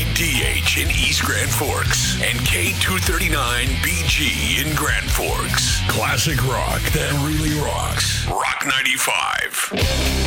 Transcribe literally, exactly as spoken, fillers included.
K D H in East Grand Forks and K two thirty-nine B G in Grand Forks. Classic rock that really rocks. Rock ninety-five.